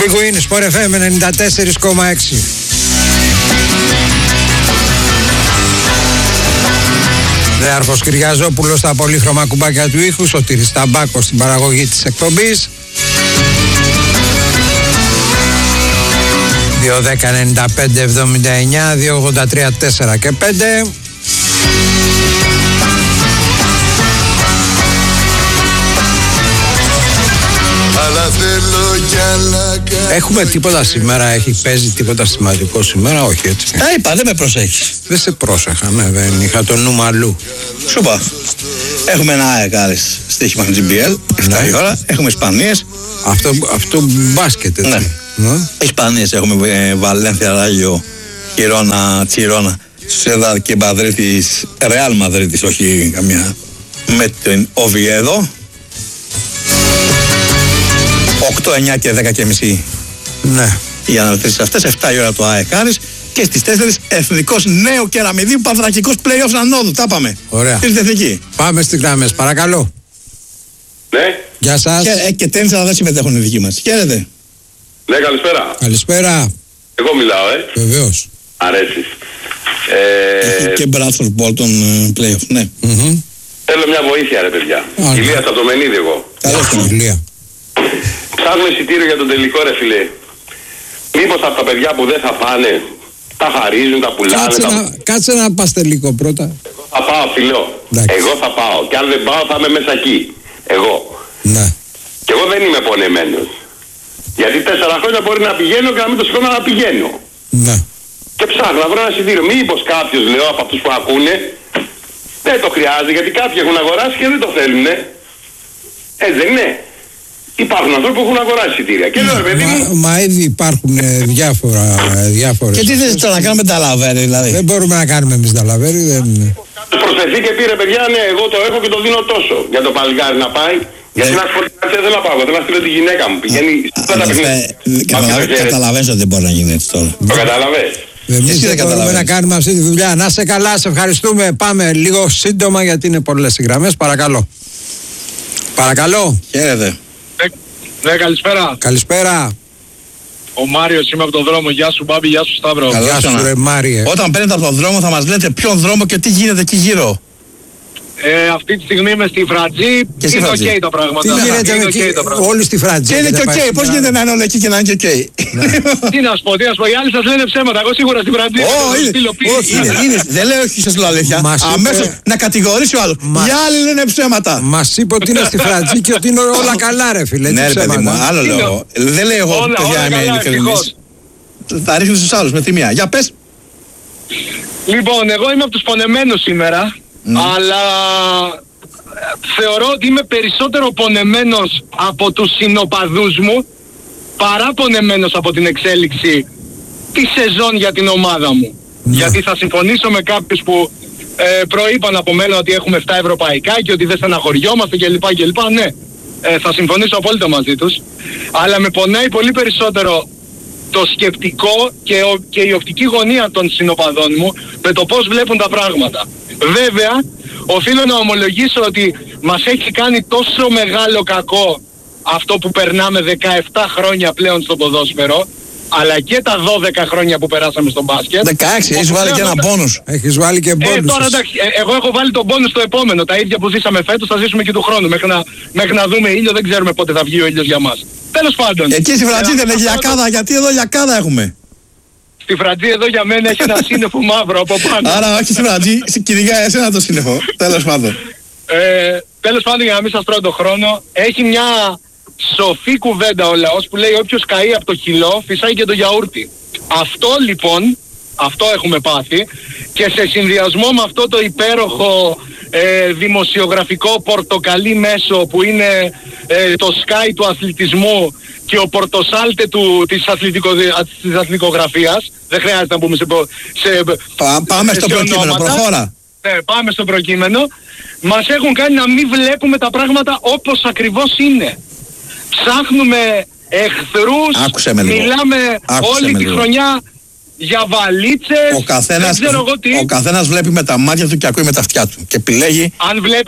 Big Win, Sport FM 94,6. Δέαρχος Κυριαζόπουλος στα πολύχρωμα κουμπάκια του ήχου, Σωτήρης Ταμπάκος στην παραγωγή της εκπομπής. 2-10-95-79, 2-83-4 και 5. Έχουμε τίποτα σήμερα, παίζει τίποτα σημαντικό σήμερα, όχι έτσι? Τα είπα, δεν με προσέχεις. Δεν σε πρόσεχα, ναι, δεν είχα το νου μου αλλού. Σου είπα, έχουμε ένα ΑΕΚ στοίχημα GBL, 7 η ώρα, έχουμε Ισπανίες. Αυτό μπάσκετ, έτσι. Ναι. Ισπανίες έχουμε Βαλένθια, Ράγιο, Χιρόνα, Τσιρόνα, Σεδάρ και Μαδρίτης, Ρεάλ Μαδρίτης, όχι καμία, με την Οβιέδο. 8, 9 και 10 και μισή. Ναι. Οι αναρτήσεις αυτές, 7 η ώρα το ΑΕΚ Άρης και στις 4 Εθνικός Νέο Κεραμιδίου Παυρακικός Play-Off Ανόδου. Τα πάμε. Ωραία. Εθνική. Πάμε στις γραμμές, παρακαλώ. Ναι. Γεια σας. Και τένις αλλά δεν συμμετέχουν οι δικοί μας. Χαίρετε. Ναι, καλησπέρα. Καλησπέρα. Εγώ μιλάω, Βεβαίως. Αρέσεις. Έχει και Bradford Bolton Play-Off, ναι. Θέλω μια βοήθεια, ρε παιδιά. Ηλία Σατομενίδη εγώ. Καλώς τον Ηλία. Ψάχνω εισιτήριο για τον τελικό, ρε φιλέ. Μήπως από τα παιδιά που δεν θα πάνε, τα χαρίζουν, τα πουλάνε. Κάτσε να πας τελικό πρώτα. Εγώ θα πάω, φιλό. Εγώ θα πάω. Και αν δεν πάω θα είμαι μέσα εκεί. Εγώ. Ναι. Και εγώ δεν είμαι πονεμένος. Γιατί 4 χρόνια μπορεί να πηγαίνω και να μην το σηκώνω να πηγαίνω. Ναι. Και ψάχνω να βρω ένα εισιτήριο. Μήπως κάποιος, λέω, από αυτούς που ακούνε, δεν το χρειάζεται, γιατί κάποιοι έχουν αγοράσει και δεν το θέλουν. Έτσι δεν είναι? Υπάρχουν άνθρωποι που έχουν αγοράσει εισιτήρια. Και λέω, ρε παιδί μου. Μα ήδη υπάρχουν διάφορες. Και τι θες τώρα να κάνουμε τα λαβέρι, δηλαδή? Δεν μπορούμε να κάνουμε εμείς τα λαβέρι, δεν είναι. Κάποιος προσθεθεί και πήρε, παιδιά, ναι, εγώ το έχω και το δίνω τόσο. Για το παλικάρι να πάει. Γιατί να σου πω την αρχή δεν να πάω. Θέλω να στείλω τη γυναίκα μου. Πηγαίνει. Καταλαβαίνεις ότι δεν μπορεί να γίνει έτσι τώρα. Το καταλαβες? Εμείς δεν μπορούμε να κάνουμε αυτή τη δουλειά. Να είσαι καλά, σε ευχαριστούμε. Πάμε λίγο σύντομα γιατί είναι πολλές οι γραμμές. Παρακαλώ. Παρακαλώ. Χαίρετε. Ναι, καλησπέρα. Καλησπέρα. Ο Μάριος, είμαι από τον δρόμο. Γεια σου Μπάμπη, γεια σου Σταύρο. Γεια σου ρε Μάριε. Όταν παίρνετε από τον δρόμο θα μας λέτε ποιον δρόμο και τι γίνεται εκεί γύρω. Αυτή τη στιγμή είμαι στη Φρατζή. Είναι οκ τα πράγματα. Τι γίνεται εκεί, όλοι στη Φρατζή. Και είναι και οκ. Πώς γίνεται να είναι όλα εκεί και να είναι και οκ? Τι να σου πω, οι άλλοι σας λένε ψέματα. Εγώ σίγουρα στη Φρατζή. Δεν λέω όχι σας λέω αλήθεια. Αμέσως να κατηγορήσει ο άλλος. Οι άλλοι λένε ψέματα. Μας είπε ότι είναι στη Φρατζή και ότι είναι όλα καλά ρε φίλε. Ναι ρε παιδί μου, άλλο λέω. Δεν λέω εγώ παιδιά είμαι ειλικρινής. Θα ρίχνεις τους άλλους με τη μία. Για πες. Λοιπόν, εγώ είμαι από τους πονεμένους σήμερα. Αλλά θεωρώ ότι είμαι περισσότερο πονεμένος από τους συνοπαδούς μου παρά πονεμένος από την εξέλιξη τη σεζόν για την ομάδα μου. Γιατί θα συμφωνήσω με κάποιους που προείπαν από μένα ότι έχουμε 7 ευρωπαϊκά και ότι δεν στεναχωριόμαστε κλπ. Ναι, θα συμφωνήσω απόλυτα μαζί τους. Αλλά με πονάει πολύ περισσότερο το σκεπτικό και η οπτική γωνία των συνοπαδών μου με το πώς βλέπουν τα πράγματα. Βέβαια, οφείλω να ομολογήσω ότι μας έχει κάνει τόσο μεγάλο κακό αυτό που περνάμε 17 χρόνια πλέον στο ποδόσφαιρο, αλλά και τα 12 χρόνια που περάσαμε στο μπάσκετ. 16, έχεις βάλει και ένα μπόνους. Έχεις βάλει και μπόνους. Τώρα εντάξει, εγώ έχω βάλει τον μπόνους στο επόμενο. Τα ίδια που ζήσαμε φέτος θα ζήσουμε και του χρόνου. Μέχρι να δούμε ήλιο δεν ξέρουμε πότε θα βγει ο ήλιος για μας. Τέλος πάντων. Εκεί στη Φρατζή δεν έχει λιακάδα, γιατί εδώ λιακάδα έχουμε. Στη Φρατζή εδώ για μένα έχει ένα σύννεφο μαύρο από πάνω. Άρα όχι στη Φρατζή, κυνηγάει εσένα το σύννεφο. Τέλος πάντων. Τέλος πάντων, για να μην σας τρώω τον χρόνο, έχει μια σοφή κουβέντα ο λαός που λέει όποιος καεί από το χυλό φυσάει και το γιαούρτι. Αυτό λοιπόν, αυτό έχουμε πάθει και σε συνδυασμό με αυτό το υπέροχο δημοσιογραφικό πορτοκαλί μέσο που είναι το Sky του αθλητισμού και ο πορτοσάλτε της αθλητικογραφίας, δεν χρειάζεται να πούμε πάμε στο προκείμενο, προχώρα. Ναι, πάμε στο προκείμενο. Μας έχουν κάνει να μην βλέπουμε τα πράγματα όπως ακριβώς είναι. Ψάχνουμε εχθρούς, μιλάμε όλη τη χρονιά για βαλίτσες, δεν ξέρω εγώ τι. Ο καθένας βλέπει με τα μάτια του και ακούει με τα αυτιά του και επιλέγει. Αν βλέπει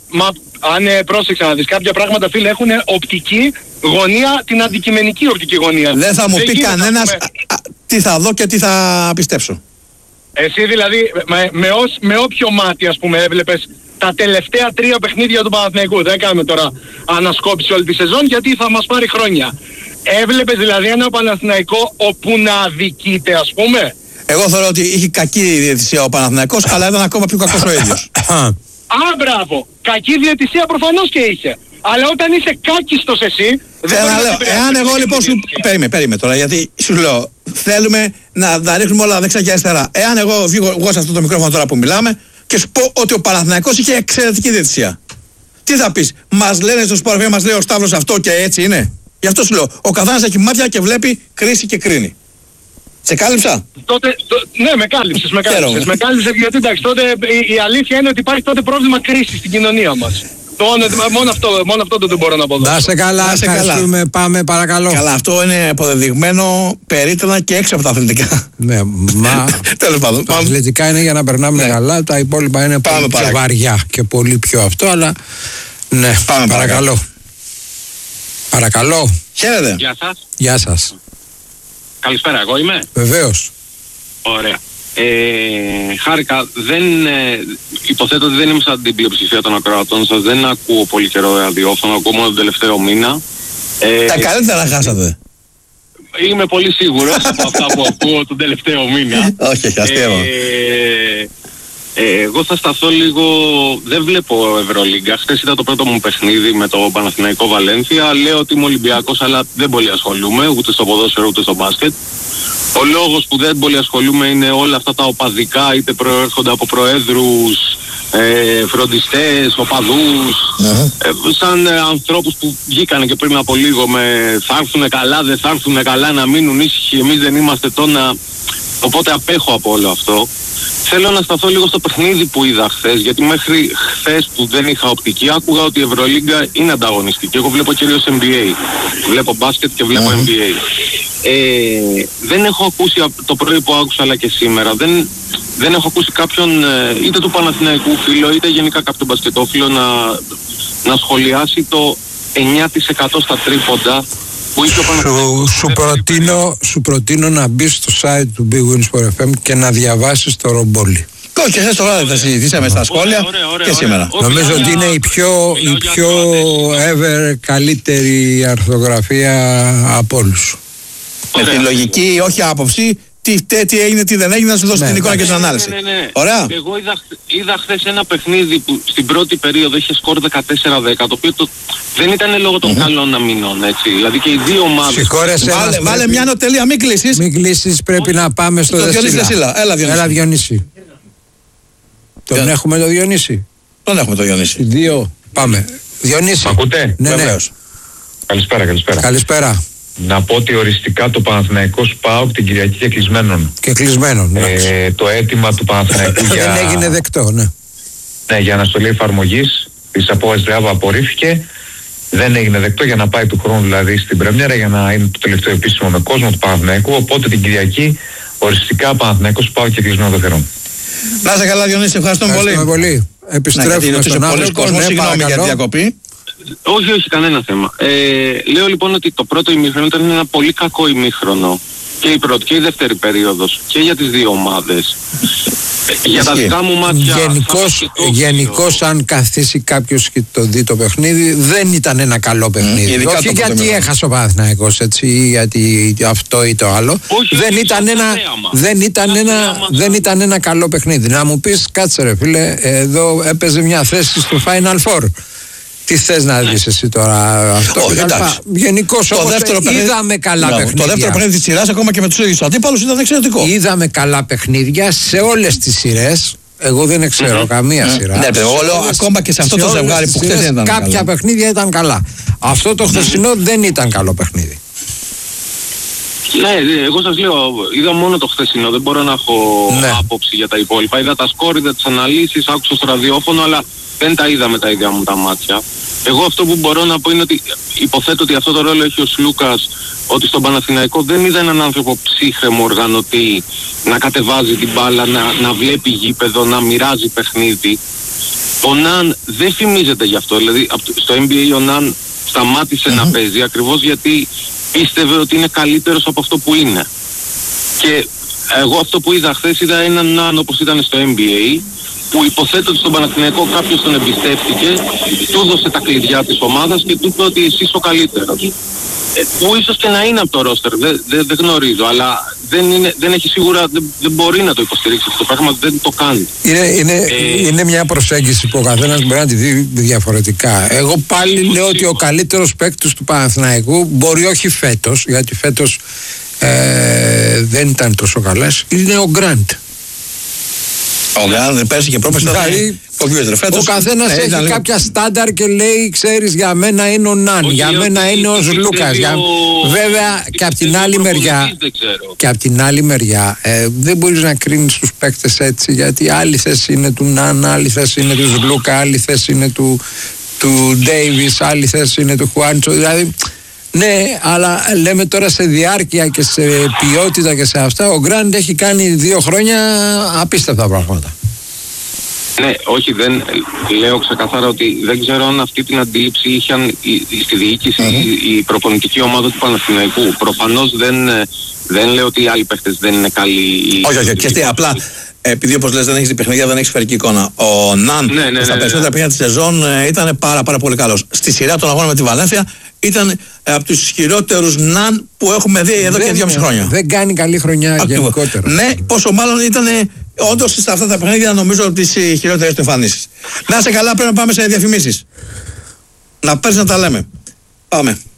αν πρόσεξα να δεις, κάποια πράγματα, φίλε, έχουν οπτική γωνία, την αντικειμενική οπτική γωνία. Δεν θα μου πει κανένας τι θα δω και τι θα πιστέψω. Εσύ δηλαδή με όποιο μάτι, ας πούμε, έβλεπες τα τελευταία 3 παιχνίδια του Παναθηναϊκού, δεν κάνουμε τώρα ανασκόπηση όλη τη σεζόν γιατί θα μας πάρει χρόνια. Έβλεπες δηλαδή ένα Παναθηναϊκό όπου να αδικείται, ας πούμε? Εγώ θεωρώ ότι είχε κακή διαιτησία ο Παναθηναϊκός, αλλά ήταν ακόμα πιο κακός ο ίδιος. Μπράβο. Κακή διαιτησία προφανώς και είχε. Αλλά όταν είσαι κάκιστος εσύ... Εάν εγώ λοιπόν σου... Περίμενε τώρα, γιατί σου λέω, θέλουμε να ρίχνουμε όλα δεξιά και αριστερά. Εάν εγώ βγω σε αυτό το μικρόφωνο τώρα που μιλάμε και σου πω ότι ο Παναθηναϊκός είχε εξαιρετική διαιτησία, τι θα πεις? Μας λένε στο Sport, μας λέει ο Σταύρος αυτό και έτσι είναι? Γι' αυτό σου λέω, ο καθένας έχει μάτια και βλέπει, κρίση και κρίνει. Σε κάλυψα? Ναι, με κάλυψες. Με κάλυψες γιατί εντάξει, τότε η αλήθεια είναι ότι υπάρχει τότε πρόβλημα κρίσης στην κοινωνία μας. Μόνο αυτό δεν μπορώ να πω. Να σε καλά, ευχαριστούμε. Πάμε παρακαλώ. Καλά, αυτό είναι αποδεδειγμένο περίτρανα και έξω από τα αθλητικά. Ναι, τέλος πάντων. Τα αθλητικά είναι για να περνάμε καλά, τα υπόλοιπα είναι πολύ πιο βαριά και πολύ πιο αυτό, αλλά ναι, πάμε παρακαλώ. Παρακαλώ. Χαίρετε. Γεια σας. Γεια σας. Καλησπέρα, εγώ είμαι. Βεβαίως. Ωραία. Χάρηκα, υποθέτω ότι δεν είμαι σαν την πλειοψηφία των ακροατών σας, δεν ακούω πολύ καιρό ραδιόφωνο, ακούω μόνο τον τελευταίο μήνα. Τα καλύτερα χάσατε. Είμαι πολύ σίγουρος από αυτά που ακούω τον τελευταίο μήνα. Όχι, αστείευα. Εγώ θα σταθώ λίγο, δεν βλέπω Ευρωλίγκα. Χθες ήταν το πρώτο μου παιχνίδι με το Παναθηναϊκό Βαλένθια. Λέω ότι είμαι Ολυμπιακός, αλλά δεν πολύ ασχολούμαι ούτε στο ποδόσφαιρο ούτε στο μπάσκετ. Ο λόγος που δεν πολύ ασχολούμαι είναι όλα αυτά τα οπαδικά, είτε προέρχονται από προέδρους, φροντιστές, οπαδούς, σαν ανθρώπους που βγήκανε και πριν από λίγο με θα έρθουνε καλά, δεν θα έρθουνε καλά, να μείνουν ήσυχοι, εμείς δεν είμαστε τόνα. Οπότε απέχω από όλο αυτό. Θέλω να σταθώ λίγο στο παιχνίδι που είδα χθες, γιατί μέχρι χθες που δεν είχα οπτική άκουγα ότι η Ευρωλίγκα είναι ανταγωνιστική. Εγώ βλέπω κυρίως NBA. Βλέπω μπάσκετ και βλέπω NBA. Δεν έχω ακούσει το πρωί που άκουσα, αλλά και σήμερα, δεν έχω ακούσει κάποιον είτε του Παναθηναϊκού φίλο είτε γενικά κάποιον μπασκετόφιλο να σχολιάσει το 9% στα τρίποντα που είχε ο Παναθηναϊκός. Σου προτείνω να μπεις στο site του Big Wins for FM και να διαβάσεις το ρομπόλι. Και χθες το βράδυ τα συζητήσαμε στα σχόλια και σήμερα. Νομίζω ότι είναι η πιο ever καλύτερη αρθογραφία από όλους. Με τη λογική, όχι άποψη, τι έγινε, τι δεν έγινε, να σου δώσει την εικόνα και την ανάλυση. Ναι. Ωραία. Εγώ είδα χθες ένα παιχνίδι που στην πρώτη περίοδο είχε σκορ 14-10, το οποίο δεν ήταν λόγω των καλών αμυνών, έτσι. Δηλαδή και οι δύο ομάδες. Βάλε μια νοτελεία, μην κλείσεις. Μην κλείσεις, πρέπει να πάμε στο Δεσίλα. Έλα Διονύση. Τον έχουμε το Διονύση. Τον έχουμε το Διονύση. Δύο, πάμε. Διονύση. Ακούτε? Ναι. Καλησπέρα. Να πω ότι οριστικά το Παναθηναϊκός ΠΑΟΚ την Κυριακή και κλεισμένον. Το αίτημα του Παναθηναϊκού για... Δεν έγινε δεκτό, ναι. Ναι, για αναστολή εφαρμογής της απόφασης ΔΕΑΒ απορρίφθηκε. Δεν έγινε δεκτό για να πάει του χρόνου δηλαδή στην πρεμιέρα, για να είναι το τελευταίο επίσημο με κόσμο του Παναθηναϊκού. Οπότε την Κυριακή οριστικά Παναθηναϊκός ΠΑΟΚ και κλεισμένο το θερών. Να είσαι καλά Διονύση, ευχαριστούμε πολύ. Επιστρέφουμε στον άλλο κόσμο. Συγγνώμη για τη διακοπή. Όχι, κανένα θέμα. Λέω λοιπόν ότι το πρώτο ημίχρονο ήταν ένα πολύ κακό ημίχρονο. Και η πρώτη και η δεύτερη περίοδος. Και για τις δύο ομάδες. Για τα δικά μου μάτια... Γενικώς αν καθίσει κάποιος και το δει το παιχνίδι, δεν ήταν ένα καλό παιχνίδι. Όχι γιατί έχασε ο Παναθηναϊκός, έτσι, ή γιατί αυτό ή το άλλο. Δεν ήταν ένα καλό παιχνίδι. Να μου πεις, κάτσε ρε φίλε, εδώ έπαιζε μια θέση στο Final Four. Τι θες να δεις εσύ τώρα αυτό? Γενικώς όμως είδαμε καλά παιχνίδια. Το δεύτερο παιχνίδι της σειράς, ακόμα και με τους ίδιους αντίπαλους, ήταν εξαιρετικό. Είδαμε καλά παιχνίδια σε όλες τις σειρές. Εγώ δεν ξέρω καμία σειρά. Ναι, εγώ λέω ακόμα και σε αυτό το ζευγάρι που χθες δεν ήταν καλά. Κάποια παιχνίδια ήταν καλά. Αυτό το χθεσινό δεν ήταν καλό παιχνίδι. Ναι, εγώ σας λέω, είδα μόνο το χθεσινό, δεν μπορώ να έχω άποψη για τα υπόλοιπα. Είδα τα σκόρ, είδα τις αναλύσεις, άκουσα στο ραδιόφωνο, αλλά δεν τα είδα με τα ίδια μου τα μάτια. Εγώ αυτό που μπορώ να πω είναι ότι υποθέτω ότι αυτό το ρόλο έχει ο Σλούκας, ότι στον Παναθηναϊκό δεν είδα έναν άνθρωπο ψύχρεμο οργανωτή να κατεβάζει την μπάλα, να βλέπει γήπεδο, να μοιράζει παιχνίδι. Ο Ναν δεν φημίζεται γι' αυτό. Δηλαδή στο NBA ο Ναν σταμάτησε να παίζει ακριβώς γιατί πίστευε ότι είναι καλύτερος από αυτό που είναι. Και εγώ αυτό που είδα χθες, είδα έναν Ναν όπως ήταν στο NBA, που υποθέτω ότι στον Παναθηναϊκό κάποιος τον εμπιστεύτηκε, του έδωσε τα κλειδιά της ομάδας και του είπε ότι εσύ είσαι ο καλύτερος. Που ίσως και να είναι από το ρόστερ, δεν γνωρίζω, αλλά δεν έχει σίγουρα, δεν μπορεί να το υποστηρίξει αυτό το πράγμα, δεν το κάνει. Είναι μια προσέγγιση που ο καθένας μπορεί να τη δει διαφορετικά. Εγώ πάλι λέω ότι ο καλύτερος παίκτης του Παναθηναϊκού, μπορεί όχι φέτος, γιατί φέτος δεν ήταν τόσο καλές, είναι ο Γκραντ. Ο Γκραντ πέρσι και πρόπερσι ο καθένας έχει κάποια στάνταρ και λέει, ξέρεις, για μένα είναι ο Ναν, για μένα είναι ο Λούκας. Βέβαια και από την άλλη μεριά, δεν μπορείς να κρίνεις τους παίκτες έτσι, γιατί άλλη θέση είναι του Ναν, άλλη θέση είναι του Λούκα, άλλη θέση είναι του Ντέιβις, άλλη θέση είναι του Χουάντσο. Δηλαδή, ναι, αλλά λέμε τώρα σε διάρκεια και σε ποιότητα και σε αυτά, ο Γκραντ έχει κάνει 2 χρόνια απίστευτα πράγματα. Ναι, όχι, δεν λέω ξεκαθάρα ότι δεν ξέρω αν αυτή την αντίληψη είχαν στη διοίκηση η προπονητική ομάδα του Παναθηναϊκού. Προφανώς δεν λέω ότι οι άλλοι παίχτες δεν είναι καλοί. Όχι, και απλά επειδή όπως λες δεν έχεις την παιχνίδια, δεν έχεις σφαιρική εικόνα. Ο Ναν στα περισσότερα παιχνίδια της σεζόν ήταν πάρα πολύ καλός. Στη σειρά των αγώνων με τη Βαλένθια ήταν από τους ισχυρότερους Ναν που έχουμε δει εδώ και 2,5 χρόνια. Δεν κάνει καλή χρονιά γενικότερα. Ναι, πόσο μάλλον ήταν όντως στα αυτά τα παιχνίδια, νομίζω, από τις χειρότερες του εμφανίσεις. Να είσαι καλά, πρέπει να πάμε σε διαφημίσεις. Να πες να τα λέμε. Πάμε.